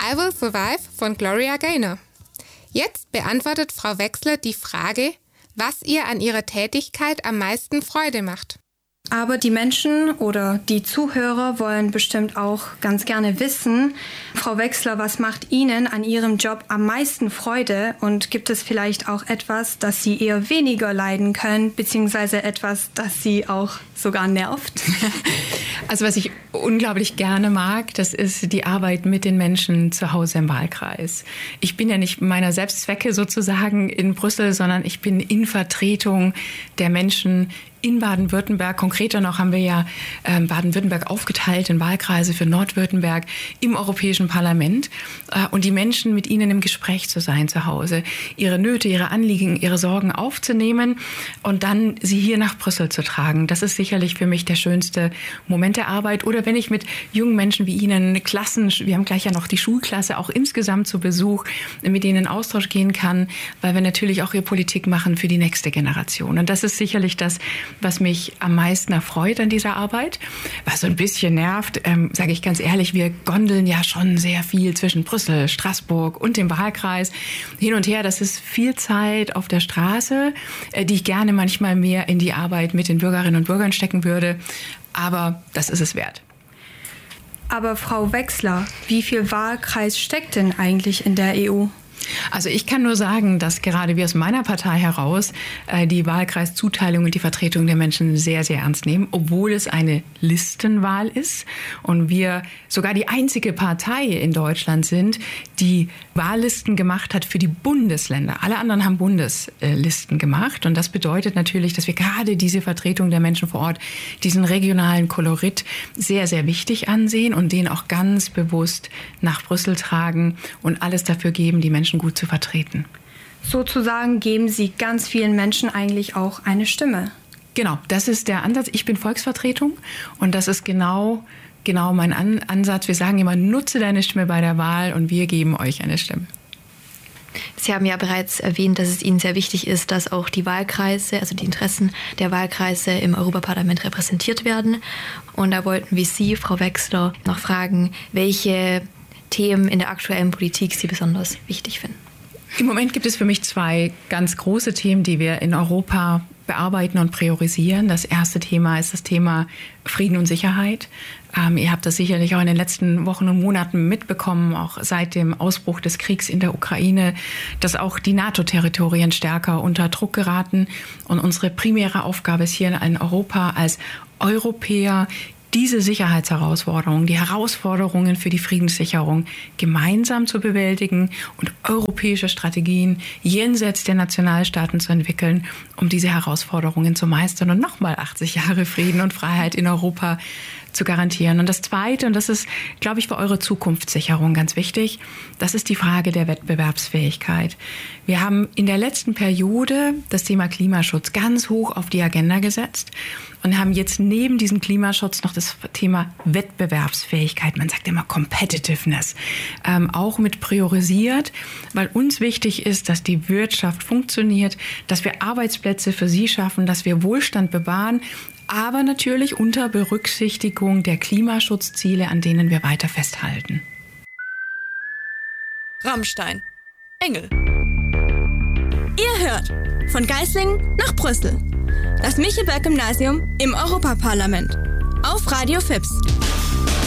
I Will Survive von Gloria Gaynor. Jetzt beantwortet Frau Wechsler die Frage, was ihr an ihrer Tätigkeit am meisten Freude macht. Aber die Menschen oder die Zuhörer wollen bestimmt auch ganz gerne wissen, Frau Wechsler, was macht Ihnen an Ihrem Job am meisten Freude? Und gibt es vielleicht auch etwas, das Sie eher weniger leiden können, beziehungsweise etwas, das Sie auch sogar nervt? Also was ich unglaublich gerne mag, das ist die Arbeit mit den Menschen zu Hause im Wahlkreis. Ich bin ja nicht meiner Selbstzwecke sozusagen in Brüssel, sondern ich bin in Vertretung der Menschen in Baden-Württemberg. Konkreter noch haben wir ja Baden-Württemberg aufgeteilt in Wahlkreise für Nordwürttemberg im Europäischen Parlament. Und die Menschen mit ihnen im Gespräch zu sein zu Hause, ihre Nöte, ihre Anliegen, ihre Sorgen aufzunehmen und dann sie hier nach Brüssel zu tragen. Das ist sicherlich für mich der schönste Moment der Arbeit. Oder wenn ich mit jungen Menschen wie Ihnen Klassen, wir haben gleich ja noch die Schulklasse auch insgesamt zu Besuch, mit denen in Austausch gehen kann, weil wir natürlich auch hier Politik machen für die nächste Generation. Und das ist sicherlich das, was mich am meisten erfreut an dieser Arbeit. Was so ein bisschen nervt, sage ich ganz ehrlich, wir gondeln ja schon sehr viel zwischen Brüssel, Straßburg und dem Wahlkreis hin und her. Das ist viel Zeit auf der Straße, die ich gerne manchmal mehr in die Arbeit mit den Bürgerinnen und Bürgern stecken würde. Aber das ist es wert. Aber Frau Wechsler, wie viel Wahlkreis steckt denn eigentlich in der EU? Also ich kann nur sagen, dass gerade wir aus meiner Partei heraus die Wahlkreiszuteilung und die Vertretung der Menschen sehr, sehr ernst nehmen, obwohl es eine Listenwahl ist und wir sogar die einzige Partei in Deutschland sind, die Wahllisten gemacht hat für die Bundesländer. Alle anderen haben Bundeslisten gemacht und das bedeutet natürlich, dass wir gerade diese Vertretung der Menschen vor Ort, diesen regionalen Kolorit sehr, sehr wichtig ansehen und den auch ganz bewusst nach Brüssel tragen und alles dafür geben, die Menschen gut zu vertreten. Sozusagen geben Sie ganz vielen Menschen eigentlich auch eine Stimme. Genau, das ist der Ansatz. Ich bin Volksvertretung und das ist genau mein Ansatz. Wir sagen immer, nutze deine Stimme bei der Wahl und wir geben euch eine Stimme. Sie haben ja bereits erwähnt, dass es Ihnen sehr wichtig ist, dass auch die Wahlkreise, also die Interessen der Wahlkreise im Europaparlament repräsentiert werden. Und da wollten wir Sie, Frau Wechsler, noch fragen, welche Themen in der aktuellen Politik Sie besonders wichtig finden. Im Moment gibt es für mich 2 ganz große Themen, die wir in Europa bearbeiten und priorisieren. Das erste Thema ist das Thema Frieden und Sicherheit. Ihr habt das sicherlich auch in den letzten Wochen und Monaten mitbekommen, auch seit dem Ausbruch des Kriegs in der Ukraine, dass auch die NATO-Territorien stärker unter Druck geraten. Und unsere primäre Aufgabe ist hier in Europa als Europäer, diese Sicherheitsherausforderungen, die Herausforderungen für die Friedenssicherung gemeinsam zu bewältigen und europäische Strategien jenseits der Nationalstaaten zu entwickeln, um diese Herausforderungen zu meistern und nochmal 80 Jahre Frieden und Freiheit in Europa zu garantieren. Und das Zweite, und das ist, glaube ich, für eure Zukunftssicherung ganz wichtig, das ist die Frage der Wettbewerbsfähigkeit. Wir haben in der letzten Periode das Thema Klimaschutz ganz hoch auf die Agenda gesetzt und haben jetzt neben diesem Klimaschutz noch das Thema Wettbewerbsfähigkeit, man sagt immer Competitiveness, auch mit priorisiert, weil uns wichtig ist, dass die Wirtschaft funktioniert, dass wir Arbeitsplätze für sie schaffen, dass wir Wohlstand bewahren, aber natürlich unter Berücksichtigung der Klimaschutzziele, an denen wir weiter festhalten. Rammstein. Engel. Ihr hört von Geislingen nach Brüssel. Das Michelberg-Gymnasium im Europaparlament. Auf Radio FIPS.